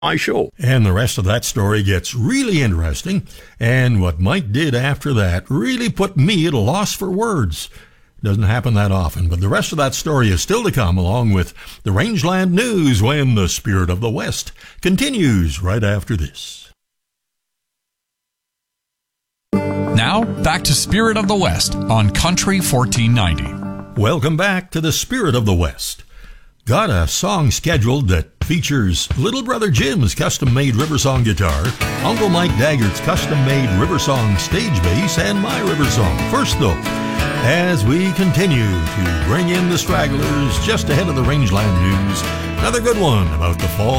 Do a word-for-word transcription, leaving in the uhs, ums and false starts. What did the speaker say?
my show. And the rest of that story gets really interesting, and what Mike did after that really put me at a loss for words. Doesn't happen that often, but the rest of that story is still to come, along with the Rangeland News, when the Spirit of the West continues right after this. Now, back to Spirit of the West on Country fourteen ninety. Welcome back to the Spirit of the West. Got a song scheduled that features Little Brother Jim's custom-made Riversong guitar, Uncle Mike Daggert's custom-made Riversong stage bass, and my Riversong. First, though, as we continue to bring in the stragglers just ahead of the Rangeland News, another good one about the fall